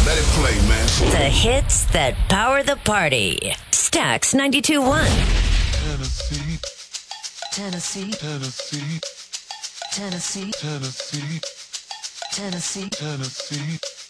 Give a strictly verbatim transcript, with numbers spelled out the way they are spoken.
Let it play, man. The hits that power the party. Stax ninety-two point one. Tennessee, Tennessee, Tennessee, Tennessee, Tennessee, Tennessee, Tennessee.